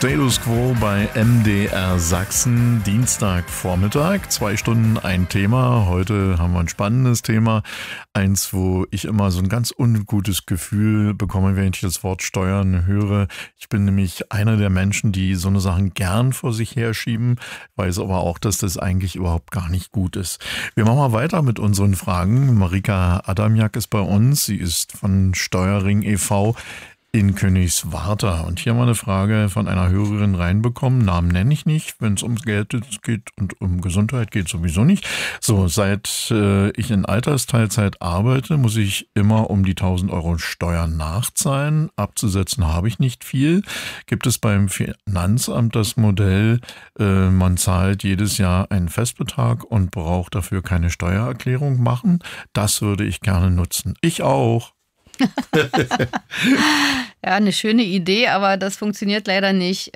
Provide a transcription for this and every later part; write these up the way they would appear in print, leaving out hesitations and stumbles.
Status Quo bei MDR Sachsen, Dienstagvormittag, 2 Stunden ein Thema. Heute haben wir ein spannendes Thema, eins, wo ich immer so ein ganz ungutes Gefühl bekomme, wenn ich das Wort Steuern höre. Ich bin nämlich einer der Menschen, die so eine Sachen gern vor sich herschieben, weiß aber auch, dass das eigentlich überhaupt gar nicht gut ist. Wir machen mal weiter mit unseren Fragen. Marika Adamjak ist bei uns, sie ist von Steuerring e.V. in Königswarter. Und hier mal eine Frage von einer Hörerin reinbekommen. Namen nenne ich nicht, wenn es ums Geld geht und um Gesundheit geht sowieso nicht. So, seit ich in Altersteilzeit arbeite, muss ich immer um die 1.000 Euro Steuern nachzahlen. Abzusetzen habe ich nicht viel. Gibt es beim Finanzamt das Modell, man zahlt jedes Jahr einen Festbetrag und braucht dafür keine Steuererklärung machen? Das würde ich gerne nutzen. Ich auch. Ja, eine schöne Idee, aber das funktioniert leider nicht.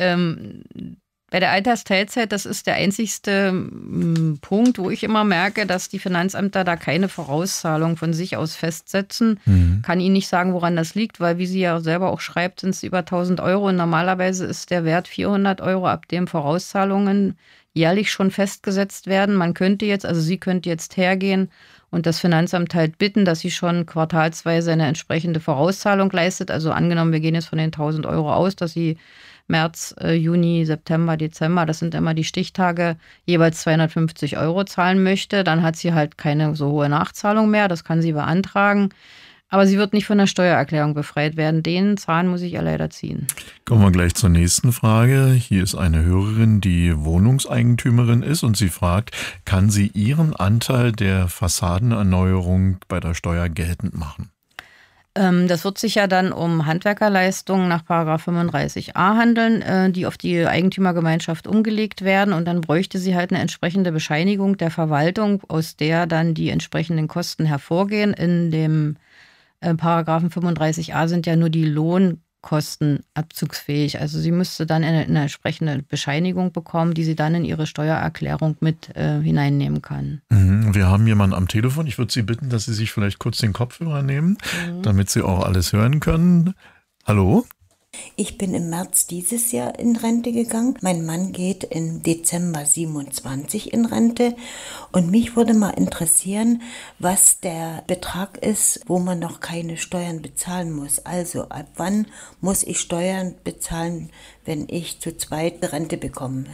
Bei der Altersteilzeit, das ist der einzigste Punkt, wo ich immer merke, dass die Finanzämter da keine Vorauszahlung von sich aus festsetzen. Kann Ihnen nicht sagen, woran das liegt, weil, wie sie ja selber auch schreibt, sind es über 1.000 Euro und normalerweise ist der Wert 400 Euro, ab dem Vorauszahlungen jährlich schon festgesetzt werden. Sie könnte jetzt hergehen und das Finanzamt halt bitten, dass sie schon quartalsweise eine entsprechende Vorauszahlung leistet. Also angenommen, wir gehen jetzt von den 1.000 Euro aus, dass sie März, Juni, September, Dezember, das sind immer die Stichtage, jeweils 250 Euro zahlen möchte. Dann hat sie halt keine so hohe Nachzahlung mehr, das kann sie beantragen. Aber sie wird nicht von der Steuererklärung befreit werden. Den Zahn muss ich ja leider ziehen. Kommen wir gleich zur nächsten Frage. Hier ist eine Hörerin, die Wohnungseigentümerin ist und sie fragt, kann sie ihren Anteil der Fassadenerneuerung bei der Steuer geltend machen? Das wird sich ja dann um Handwerkerleistungen nach § 35a handeln, die auf die Eigentümergemeinschaft umgelegt werden. Und dann bräuchte sie halt eine entsprechende Bescheinigung der Verwaltung, aus der dann die entsprechenden Kosten hervorgehen. In dem Paragraphen 35a sind ja nur die Lohnkosten abzugsfähig. Also sie müsste dann eine entsprechende Bescheinigung bekommen, die sie dann in ihre Steuererklärung mit hineinnehmen kann. Wir haben jemanden am Telefon. Ich würde Sie bitten, dass Sie sich vielleicht kurz den Kopfhörer nehmen, damit Sie auch alles hören können. Hallo? Ich bin im März dieses Jahr in Rente gegangen. Mein Mann geht im Dezember 27 in Rente. Und mich würde mal interessieren, was der Betrag ist, wo man noch keine Steuern bezahlen muss. Also ab wann muss ich Steuern bezahlen, wenn ich zu zweit Rente bekomme?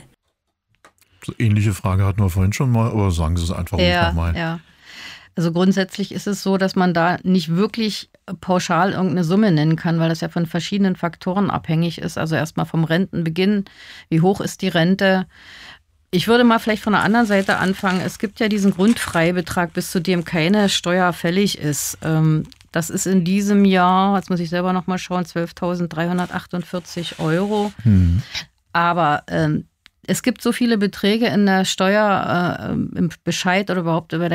So ähnliche Frage hatten wir vorhin schon mal, aber sagen Sie es einfach nochmal. Ja. Also grundsätzlich ist es so, dass man da nicht wirklich pauschal irgendeine Summe nennen kann, weil das ja von verschiedenen Faktoren abhängig ist. Also erstmal vom Rentenbeginn, wie hoch ist die Rente? Ich würde mal vielleicht von der anderen Seite anfangen. Es gibt ja diesen Grundfreibetrag, bis zu dem keine Steuer fällig ist. Das ist in diesem Jahr, jetzt muss ich selber nochmal schauen, 12.348 Euro. Aber es gibt so viele Beträge in der Steuer, im Bescheid oder überhaupt über